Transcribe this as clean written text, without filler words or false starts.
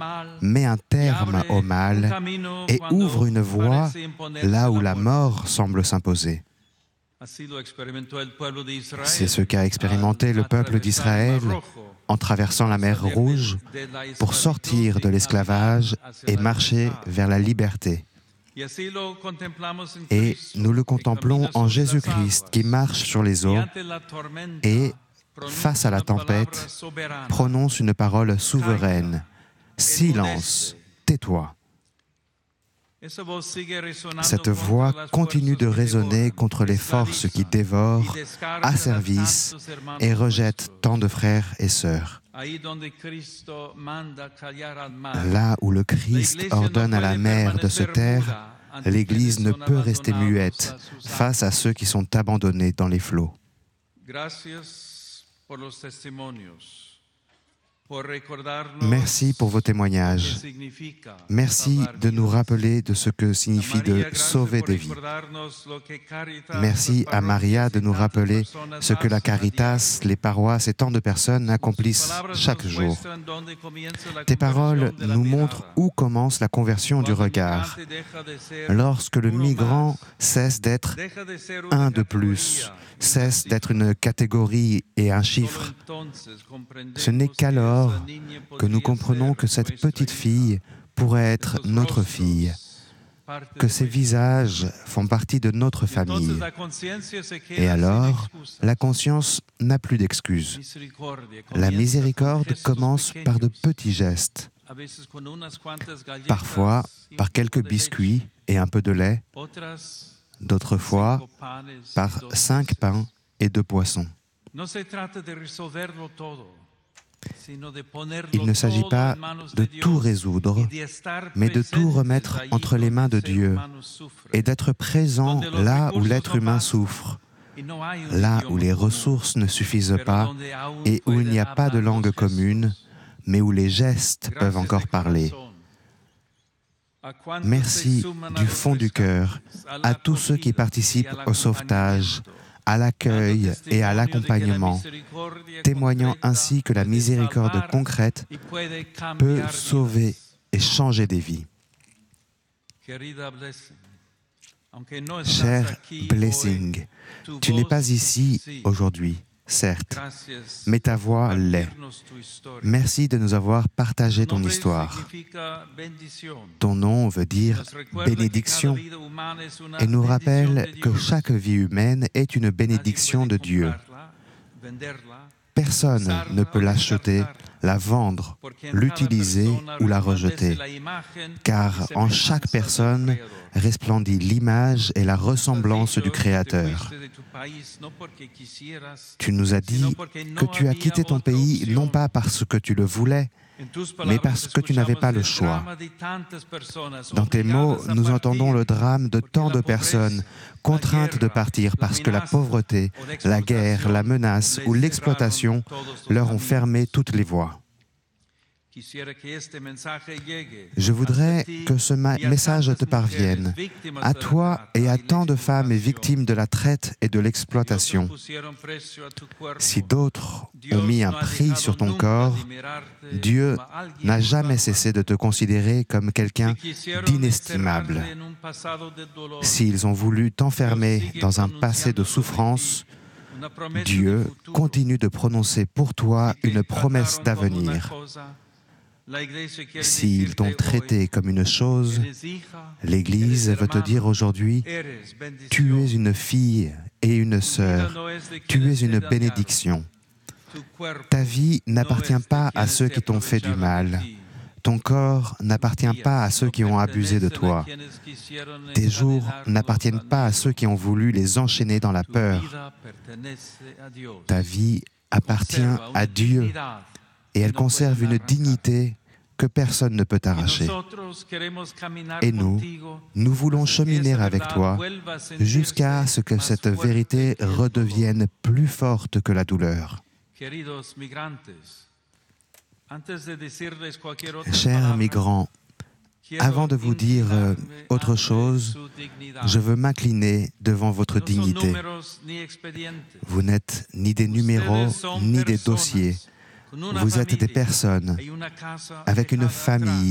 met un terme au mal et ouvre une voie là où la mort semble s'imposer. C'est ce qu'a expérimenté le peuple d'Israël en traversant la mer Rouge pour sortir de l'esclavage et marcher vers la liberté. Et nous le contemplons en Jésus-Christ qui marche sur les eaux et, face à la tempête, prononce une parole souveraine. « Silence, tais-toi ». Cette voix continue de résonner contre les forces qui dévorent, asservissent et rejettent tant de frères et sœurs. Là où le Christ ordonne à la mer de se taire, l'Église ne peut rester muette face à ceux qui sont abandonnés dans les flots. Merci pour vos témoignages. Merci de nous rappeler de ce que signifie de sauver des vies. Merci à Maria de nous rappeler ce que la Caritas, les paroisses et tant de personnes accomplissent chaque jour. Tes paroles nous montrent où commence la conversion du regard. Lorsque le migrant cesse d'être un de plus, cesse d'être une catégorie et un chiffre, ce n'est qu'alors que nous comprenons que cette petite fille pourrait être notre fille, que ses visages font partie de notre famille. Et alors, la conscience n'a plus d'excuses. La miséricorde commence par de petits gestes, parfois par quelques biscuits et un peu de lait, d'autres fois par 5 pains et 2 poissons. Il ne s'agit pas de tout résoudre, mais de tout remettre entre les mains de Dieu et d'être présent là où l'être humain souffre, là où les ressources ne suffisent pas et où il n'y a pas de langue commune, mais où les gestes peuvent encore parler. Merci du fond du cœur à tous ceux qui participent au sauvetage, à l'accueil et à l'accompagnement, témoignant ainsi que la miséricorde concrète peut sauver et changer des vies. Cher Blessing, tu n'es pas ici aujourd'hui, certes, mais ta voix l'est. Merci de nous avoir partagé ton histoire. Ton nom veut dire bénédiction et nous rappelle que chaque vie humaine est une bénédiction de Dieu. Personne ne peut l'acheter, la vendre, l'utiliser ou la rejeter, car en chaque personne resplendit l'image et la ressemblance du Créateur. Tu nous as dit que tu as quitté ton pays non pas parce que tu le voulais, mais parce que tu n'avais pas le choix. Dans tes mots, nous entendons le drame de tant de personnes contraintes de partir parce que la pauvreté, la guerre, la menace ou l'exploitation leur ont fermé toutes les voies. Je voudrais que ce message te parvienne, à toi et à tant de femmes victimes de la traite et de l'exploitation. Si d'autres ont mis un prix sur ton corps, Dieu n'a jamais cessé de te considérer comme quelqu'un d'inestimable. S'ils ont voulu t'enfermer dans un passé de souffrance, Dieu continue de prononcer pour toi une promesse d'avenir. S'ils t'ont traité comme une chose, l'Église veut te dire aujourd'hui, tu es une fille et une sœur, tu es une bénédiction. Ta vie n'appartient pas à ceux qui t'ont fait du mal. Ton corps n'appartient pas à ceux qui ont abusé de toi. Tes jours n'appartiennent pas à ceux qui ont voulu les enchaîner dans la peur. Ta vie appartient à Dieu et elle conserve une dignité que personne ne peut t'arracher. Et nous voulons cheminer avec toi jusqu'à ce que cette vérité redevienne plus forte que la douleur. Chers migrants, avant de vous dire autre chose, je veux m'incliner devant votre dignité. Vous n'êtes ni des numéros, ni des dossiers. Vous êtes des personnes avec une famille,